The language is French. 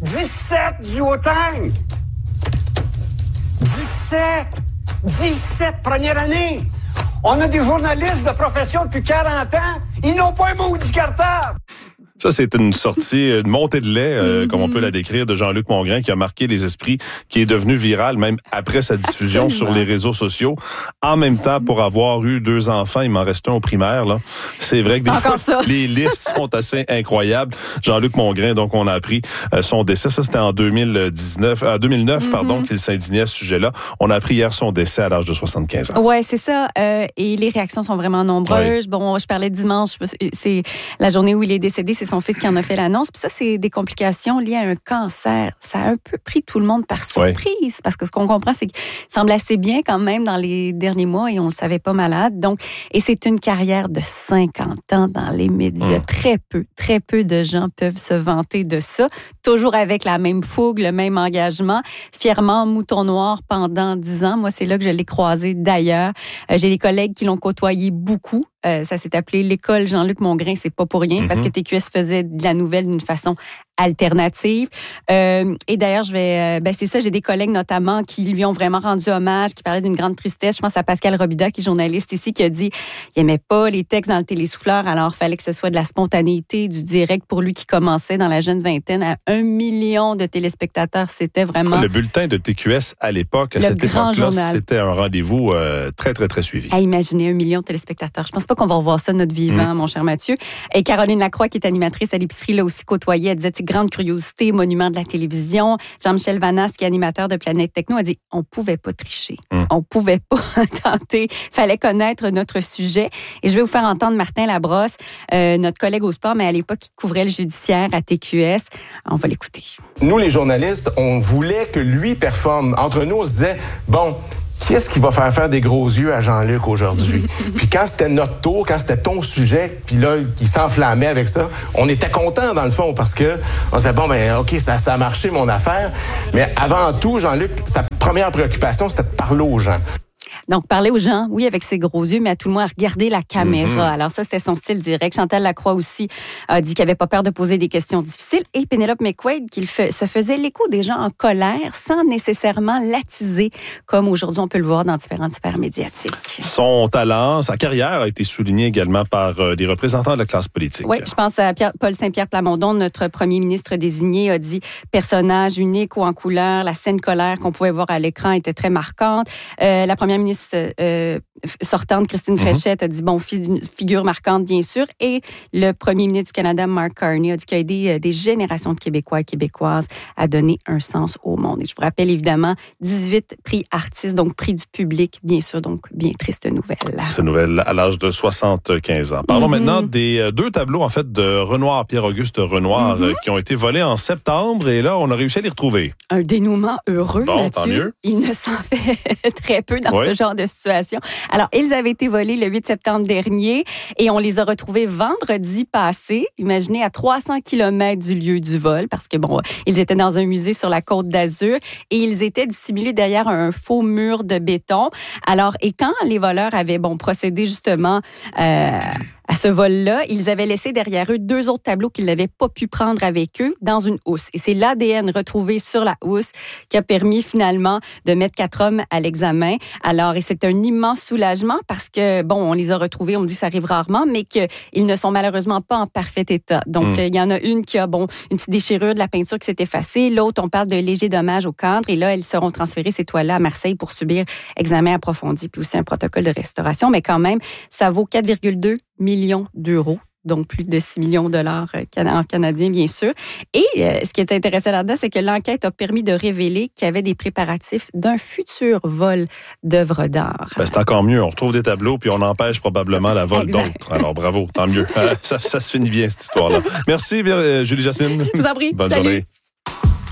17 du Haut-Tang! 17 première année! On a des journalistes de profession depuis 40 ans. Ils n'ont pas un maudit cartable! Ça, c'est une sortie, une montée de lait, comme on peut la décrire, de Jean-Luc Mongrain, qui a marqué les esprits, qui est devenu viral même après sa diffusion sur les réseaux sociaux. En même temps, pour avoir eu 2 enfants, il m'en reste un au primaire, là. C'est vrai que des fois, les listes sont assez incroyables. Jean-Luc Mongrain, donc, on a appris son décès. Ça, c'était en 2009, pardon, qu'il s'indignait à ce sujet-là. On a appris hier son décès à l'âge de 75 ans. Ouais, c'est ça. Et les réactions sont vraiment nombreuses. Oui. Bon, je parlais dimanche, c'est la journée où il est décédé, c'est son fils qui en a fait l'annonce. Puis ça, c'est des complications liées à un cancer. Ça a un peu pris tout le monde par surprise, parce que ce qu'on comprend, c'est qu'il semble assez bien quand même dans les derniers mois et on le savait pas malade. Donc, et c'est une carrière de 50 ans dans les médias. Très peu de gens peuvent se vanter de ça. Toujours avec la même fougue, le même engagement. Fièrement mouton noir pendant 10 ans. Moi, c'est là que je l'ai croisé d'ailleurs. J'ai des collègues qui l'ont côtoyé beaucoup. Ça s'est appelé l'école Jean-Luc Mongrain, c'est pas pour rien, parce que TQS faisait de la nouvelle d'une façon alternative. Et d'ailleurs, c'est ça, j'ai des collègues notamment qui lui ont vraiment rendu hommage, qui parlaient d'une grande tristesse. Je pense à Pascal Robida, qui est journaliste ici, qui a dit qu'il aimait pas les textes dans le télésouffleur, alors fallait que ce soit de la spontanéité, du direct pour lui qui commençait dans la jeune vingtaine à 1 million de téléspectateurs. C'était vraiment... Le bulletin de TQS à l'époque, à cette époque-là, c'était un rendez-vous très, très, très suivi. À imaginer 1 million de téléspectateurs. Je pense pas qu'on va revoir ça de notre vivant, mon cher Mathieu. Et Caroline Lacroix, qui est animatrice à l'épicerie, l'a aussi côtoyé. Elle disait, grande curiosité, monument de la télévision. Jean-Michel Vanas, qui est animateur de Planète Techno, a dit, on pouvait pas tricher. On pouvait pas tenter. Fallait connaître notre sujet. Et je vais vous faire entendre Martin Labrosse, notre collègue au sport, mais à l'époque, qui couvrait le judiciaire à TQS. On va l'écouter. Nous, les journalistes, on voulait que lui performe. Entre nous, on se disait, bon, qui est-ce qui va faire des gros yeux à Jean-Luc aujourd'hui? Puis quand c'était notre tour, quand c'était ton sujet, puis là, qui s'enflammait avec ça, on était contents dans le fond parce que on disait, bon, ben OK, ça a marché mon affaire. Mais avant tout, Jean-Luc, sa première préoccupation, c'était de parler aux gens. Donc, parler aux gens, oui, avec ses gros yeux, mais à tout le moins regarder la caméra. Alors ça, c'était son style direct. Chantal Lacroix aussi a dit qu'elle n'avait pas peur de poser des questions difficiles. Et Pénélope McQuaid, se faisait l'écho des gens en colère sans nécessairement l'attiser, comme aujourd'hui on peut le voir dans différentes sphères médiatiques. Son talent, sa carrière a été soulignée également par des représentants de la classe politique. Oui, je pense à Paul Saint-Pierre Plamondon, notre premier ministre désigné, a dit personnage unique ou en couleur. La scène colère qu'on pouvait voir à l'écran était très marquante. La première ministre sortante, Christine Fréchette, a dit, bon, figure marquante, bien sûr. Et le premier ministre du Canada, Mark Carney, a dit qu'il a aidé des générations de Québécois et Québécoises à donner un sens au monde. Et je vous rappelle, évidemment, 18 prix artistes, donc prix du public, bien sûr, donc bien triste nouvelle. C'est nouvelle à l'âge de 75 ans. Parlons maintenant des 2 tableaux, en fait, de Renoir, Pierre-Auguste Renoir, qui ont été volés en septembre. Et là, on a réussi à les retrouver. Un dénouement heureux, bon, Mathieu. Tant mieux. Il ne s'en fait très peu dans ce genre de situation. Alors, ils avaient été volés le 8 septembre dernier et on les a retrouvés vendredi passé, imaginez, à 300 km du lieu du vol, parce que, bon, ils étaient dans un musée sur la Côte d'Azur et ils étaient dissimulés derrière un faux mur de béton. Alors, et quand les voleurs avaient, procédé justement à ce vol-là, ils avaient laissé derrière eux 2 autres tableaux qu'ils n'avaient pas pu prendre avec eux dans une housse. Et c'est l'ADN retrouvé sur la housse qui a permis finalement de mettre 4 hommes à l'examen. Alors, et c'est un immense soulagement parce que, on les a retrouvés, on dit que ça arrive rarement, mais qu'ils ne sont malheureusement pas en parfait état. Donc, il y en a une qui a, une petite déchirure de la peinture qui s'est effacée. L'autre, on parle de légers dommages au cadre. Et là, elles seront transférées, ces toiles-là, à Marseille pour subir examen approfondi puis aussi un protocole de restauration. Mais quand même, ça vaut 4,2 millions d'euros. Donc, plus de 6 millions de dollars en canadien, bien sûr. Et ce qui est intéressant là-dedans, c'est que l'enquête a permis de révéler qu'il y avait des préparatifs d'un futur vol d'œuvres d'art. C'est encore mieux. On retrouve des tableaux, puis on empêche probablement la vol d'autres. Alors, bravo, tant mieux. Ça se finit bien, cette histoire-là. Merci, Julie Jasmine. Je vous en prie. Bonne journée.